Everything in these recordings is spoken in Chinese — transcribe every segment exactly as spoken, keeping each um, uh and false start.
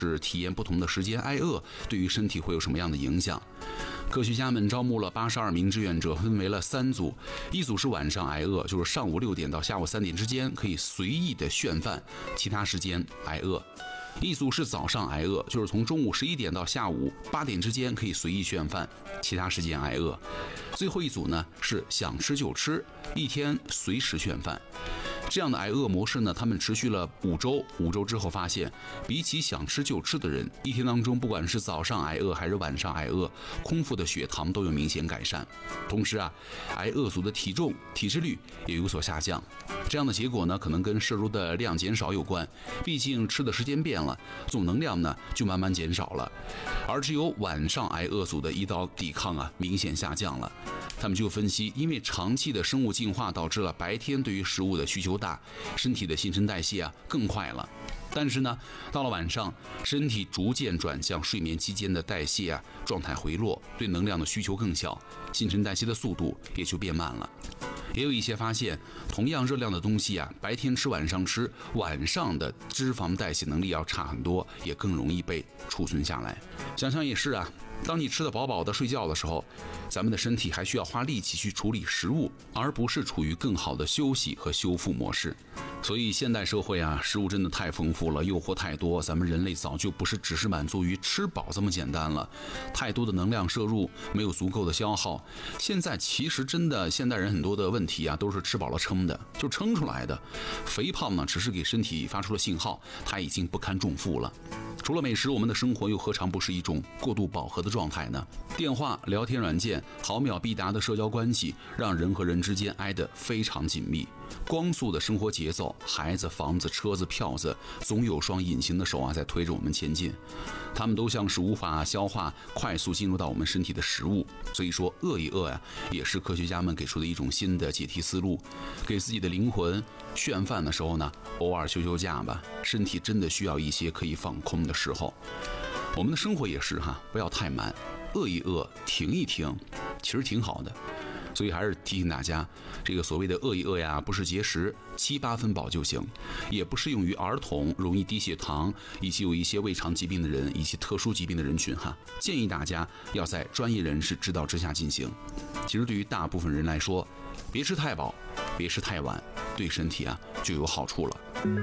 是体验不同的时间挨饿对于身体会有什么样的影响。科学家们招募了八十二名志愿者，分为了三组，一组是晚上挨饿，就是上午六点到下午三点之间可以随意的炫饭，其他时间挨饿。一组是早上挨饿，就是从中午十一点到下午八点之间可以随意炫饭，其他时间挨饿。最后一组呢是想吃就吃，一天随时炫饭。这样的挨饿模式呢，他们持续了五周，五周之后发现，比起想吃就吃的人，一天当中不管是早上挨饿还是晚上挨饿，空腹的血糖都有明显改善。同时啊，挨饿组的体重、体脂率也有所下降。这样的结果呢，可能跟摄入的量减少有关，毕竟吃的时间变了，总能量呢就慢慢减少了。而只有晚上挨饿组的胰岛抵抗啊明显下降了。他们就分析，因为长期的生物进化导致了白天对于食物的需求大，身体的新陈代谢啊更快了。但是呢，到了晚上，身体逐渐转向睡眠期间的代谢啊状态回落，对能量的需求更小，新陈代谢的速度也就变慢了。也有一些发现，同样热量的东西啊，白天吃晚上吃，晚上的脂肪代谢能力要差很多，也更容易被储存下来。想想也是啊，当你吃得饱饱的睡觉的时候，咱们的身体还需要花力气去处理食物，而不是处于更好的休息和修复模式。所以现代社会啊，食物真的太丰富了，诱惑太多，咱们人类早就不是只是满足于吃饱这么简单了。太多的能量摄入，没有足够的消耗。现在其实真的现代人很多的问题啊，都是吃饱了撑的，就撑出来的。肥胖呢，只是给身体发出了信号，它已经不堪重负了。除了美食，我们的生活又何尝不是一种过度饱和的状态呢？电话、聊天软件、毫秒必达的社交关系，让人和人之间挨得非常紧密。光速的生活节奏，孩子、房子、车子、票子，总有双隐形的手啊在推着我们前进。他们都像是无法消化、快速进入到我们身体的食物。所以说，饿一饿呀、啊，也是科学家们给出的一种新的解题思路。给自己的灵魂炫饭的时候呢，偶尔休休假吧。身体真的需要一些可以放空的时候。我们的生活也是哈，不要太慢，饿一饿，停一停，其实挺好的。所以还是提醒大家，这个所谓的饿一饿呀，不是节食，七八分饱就行，也不适用于儿童、容易低血糖以及有一些胃肠疾病的人以及特殊疾病的人群哈。建议大家要在专业人士指导之下进行。其实对于大部分人来说，别吃太饱，别吃太晚，对身体啊就有好处了。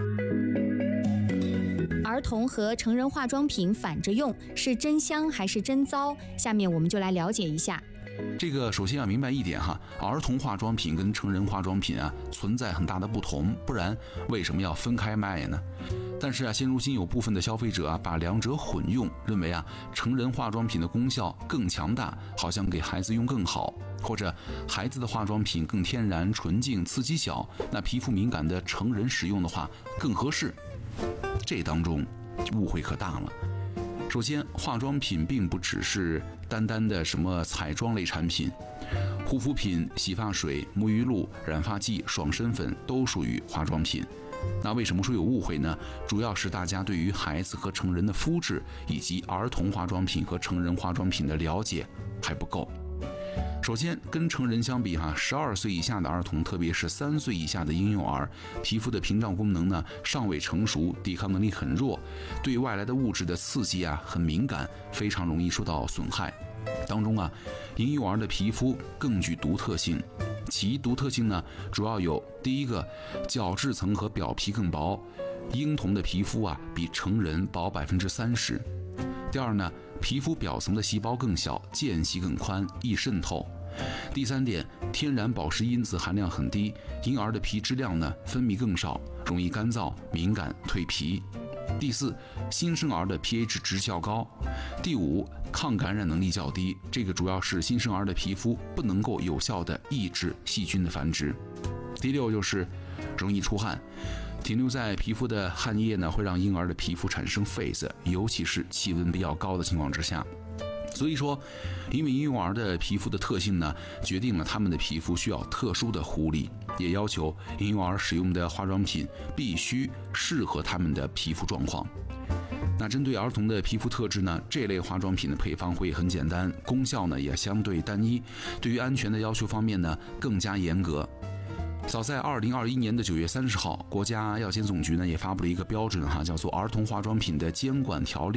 儿童和成人化妆品反着用，是真香还是真糟？下面我们就来了解一下。 这个首先要明白一点哈，儿童化妆品跟成人化妆品啊存在很大的不同，不然为什么要分开卖呢？但是啊，现如今有部分的消费者啊把两者混用，认为啊成人化妆品的功效更强大，好像给孩子用更好，或者孩子的化妆品更天然、纯净、刺激小，那皮肤敏感的成人使用的话更合适。这当中误会可大了。首先，化妆品并不只是单单的什么彩妆类产品，护肤品、洗发水、沐浴露、染发剂、爽身粉都属于化妆品。那为什么说有误会呢？主要是大家对于孩子和成人的肤质以及儿童化妆品和成人化妆品的了解还不够。首先，跟成人相比哈，十二岁以下的儿童，特别是三岁以下的婴幼儿，皮肤的屏障功能呢尚未成熟，抵抗能力很弱，对外来的物质的刺激啊很敏感，非常容易受到损害。当中啊，婴幼儿的皮肤更具独特性，其独特性呢主要有第一个，角质层和表皮更薄，婴童的皮肤啊比成人薄百分之三十。第二呢，皮肤表层的细胞更小，间隙更宽，易渗透。第三点，天然保湿因子含量很低，婴儿的皮脂量呢分泌更少，容易干燥、敏感、蜕皮。第四，新生儿的 pH 值较高。第五，抗感染能力较低，这个主要是新生儿的皮肤不能够有效地抑制细菌的繁殖。第六就是容易出汗，停留在皮肤的汗液呢会让婴儿的皮肤产生痱子，尤其是气温比较高的情况之下。所以说，因为婴幼儿的皮肤的特性呢，决定了他们的皮肤需要特殊的护理，也要求婴幼儿使用的化妆品必须适合他们的皮肤状况。那针对儿童的皮肤特质呢，这类化妆品的配方会很简单，功效呢也相对单一，对于安全的要求方面呢更加严格。 早在二零二一年的九月三十号，国家药监总局呢也发布了一个标准哈，叫做《儿童化妆品的监管条例》。